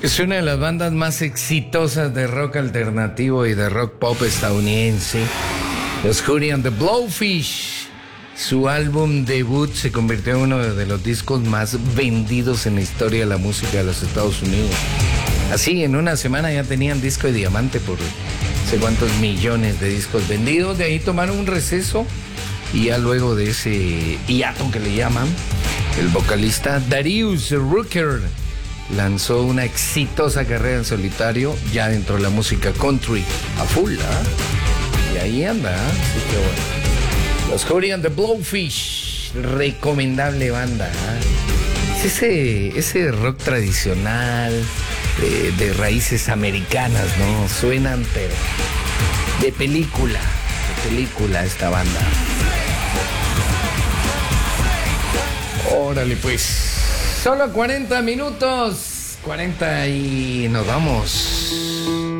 Es una de las bandas más exitosas de rock alternativo y de rock pop estadounidense. Los Hootie and the Blowfish. Su álbum debut se convirtió en uno de los discos más vendidos en la historia de la música de los Estados Unidos. Así, en una semana ya tenían disco de diamante por no sé cuántos millones de discos vendidos. De ahí tomaron un receso y ya luego de ese hiato que le llaman, el vocalista Darius Rucker lanzó una exitosa carrera en solitario ya dentro de la música country a full, ¿eh? Y ahí anda, así que bueno. Los Hootie and the Blowfish, recomendable banda, ¿eh? Es ese rock tradicional de raíces americanas, ¿no? Suenan, pero de película esta banda. Órale pues. Solo 40 minutos. 40 y nos vamos.